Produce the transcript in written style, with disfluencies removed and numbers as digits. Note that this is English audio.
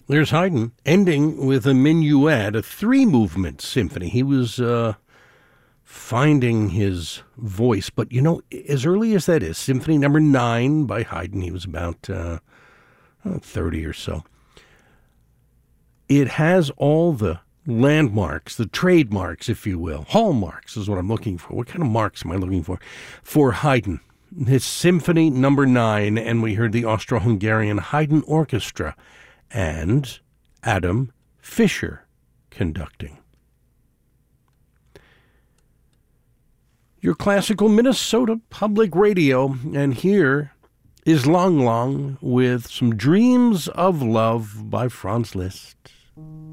There's Haydn, ending with a minuet, a three-movement symphony. He was finding his voice, but as early as that is, Symphony Number 9 by Haydn, he was about 30 or so. It has all the landmarks, the trademarks, if you will. Hallmarks is what I'm looking for. What kind of marks am I looking for Haydn? His Symphony Number 9, and we heard the Austro-Hungarian Haydn Orchestra and Adam Fischer conducting. Your classical Minnesota Public Radio, and here is Lang Lang with some Dreams of Love by Franz Liszt.